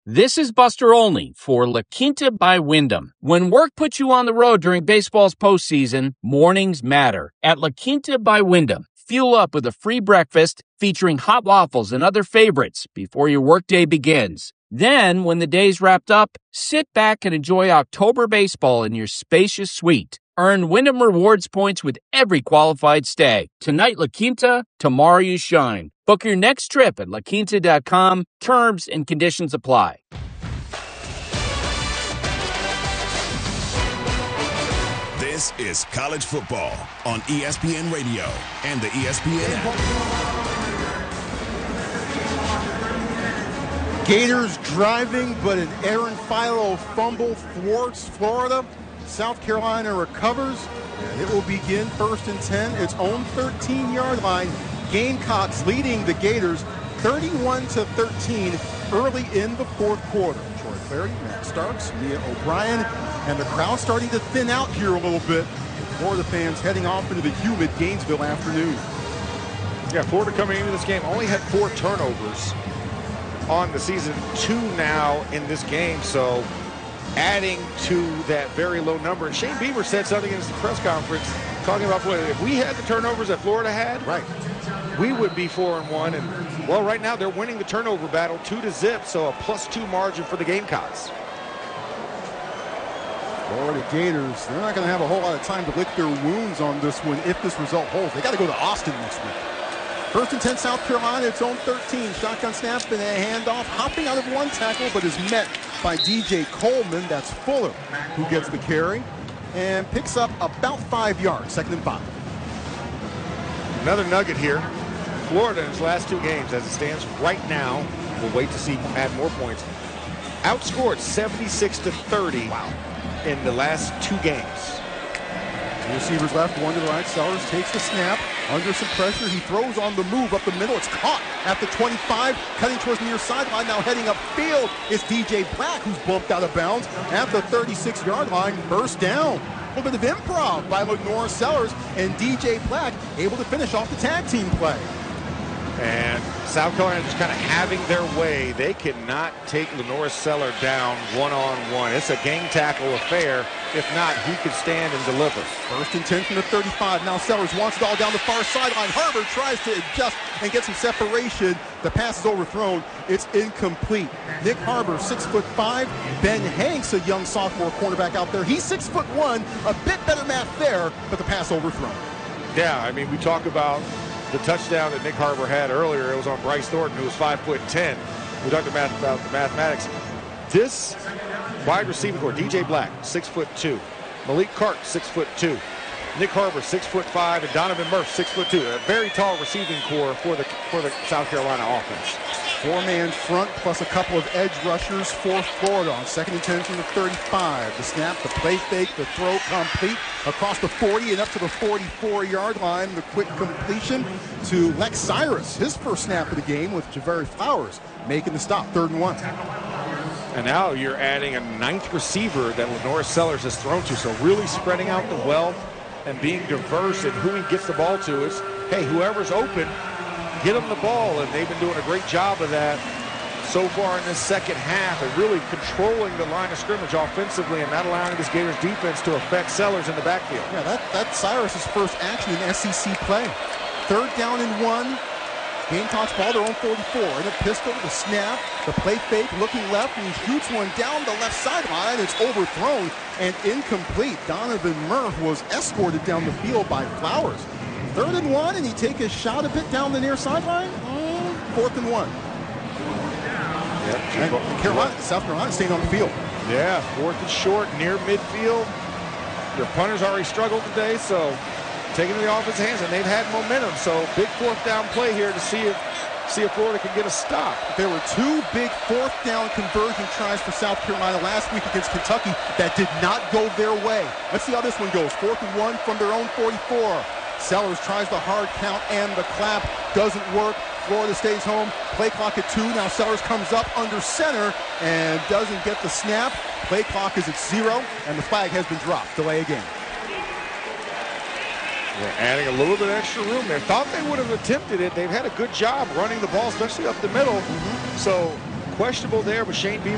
This is Buster Olney for La Quinta by Wyndham. When work puts you on the road during baseball's postseason, mornings matter. At La Quinta by Wyndham, fuel up with a free breakfast featuring hot waffles and other favorites before your workday begins. Then, when the day's wrapped up, sit back and enjoy October baseball in your spacious suite. Earn Wyndham Rewards points with every qualified stay. Tonight, La Quinta, tomorrow you shine. Book your next trip at laquinta.com. Terms and conditions apply. This is college football on ESPN Radio and the ESPN app. Gators driving, but an Aaron Philo fumble thwarts Florida. South Carolina recovers, and it will begin 1st and 10, its own 13-yard line. Gamecocks leading the Gators 31-13 early in the fourth quarter. Troy Clary, Matt Starks, Mia O'Brien, and the crowd starting to thin out here a little bit. Florida fans heading off into the humid Gainesville afternoon. Yeah, Florida coming into this game only had 4 turnovers on the season, 2 now in this game, so adding to that very low number. And Shane Beamer said something in his press conference talking about, boy, if we had the turnovers that Florida had, right, we would be 4-1. And well, right now they're winning the turnover battle 2-0, so a +2 margin for the Gamecocks. Florida Gators, they're not going to have a whole lot of time to lick their wounds on this one if this result holds. They got to go to Austin next week. 1st and 10, South Carolina, its own 13. Shotgun snap and a handoff, hopping out of one tackle, but is met by DJ Coleman. That's Fuller who gets the carry and picks up about 5 yards, 2nd and 5. Another nugget here. Florida in its last 2 games, as it stands right now, we'll wait to see add more points, outscored 76-30 in the last 2 games. The receivers left, one to the right. Sellers takes the snap. Under some pressure, he throws on the move up the middle. It's caught at the 25, cutting towards the near sideline. Now heading upfield is DJ Black, who's bumped out of bounds at the 36-yard line. First down. A little bit of improv by Lenora Sellers, and DJ Black able to finish off the tag team play. And South Carolina just kind of having their way. They cannot take Lenora Sellers down one-on-one. It's a gang tackle affair. If not, he could stand and deliver. 1st and 10 from the 35. Now Sellers wants it all down the far sideline. Harvard tries to adjust and get some separation. The pass is overthrown. It's incomplete. Nick Harbour, 6'5". Ben Hanks, a young sophomore cornerback out there. He's 6'1". A bit better math there, but the pass overthrown. Yeah, I mean, we talk about the touchdown that Nick Harbour had earlier. It was on Bryce Thornton, who was 5'10". We talked about the mathematics. This wide receiver core, DJ Black, 6'2". Malik Clark, 6'2". Nick Harbour, 6'5", and Donovan Murph, 6'2". A very tall receiving core for the South Carolina offense. 4-man front plus a couple of edge rushers for Florida on 2nd and 10 from the 35. The snap, the play fake, the throw complete across the 40 and up to the 44-yard line. The quick completion to Lex Cyrus, his first snap of the game, with Javeri Flowers making the stop, 3rd and 1. And now you're adding a 9th receiver that Lenora Sellers has thrown to, so really spreading out the wealth and being diverse in who he gets the ball to. Is, hey, whoever's open, get them the ball, and they've been doing a great job of that so far in this second half, and really controlling the line of scrimmage offensively and not allowing this Gators defense to affect Sellers in the backfield. Yeah, that's Cyrus's first action in SEC play. 3rd down and 1. Gamecocks ball their own 44. In a pistol, the snap, the play fake, looking left, and he shoots one down the left sideline. It's overthrown and incomplete. Donovan Murph was escorted down the field by Flowers. 3rd and 1, and he take a shot a bit down the near sideline. 4th and 1. Yep. South Carolina staying on the field. Yeah, 4th and short, near midfield. Their punter's already struggled today, so taking it in the offensive hands, and they've had momentum. So big 4th down play here to see if Florida can get a stop. There were 2 big 4th down conversion tries for South Carolina last week against Kentucky that did not go their way. Let's see how this one goes. 4th and 1 from their own 44. Sellers tries the hard count, and the clap doesn't work. Florida stays home. Play clock at 2. Now Sellers comes up under center and doesn't get the snap. Play clock is at 0, and the flag has been dropped. Delay again. They're adding a little bit extra room there. Thought they would have attempted it. They've had a good job running the ball, especially up the middle. So questionable there, but Shane Beamer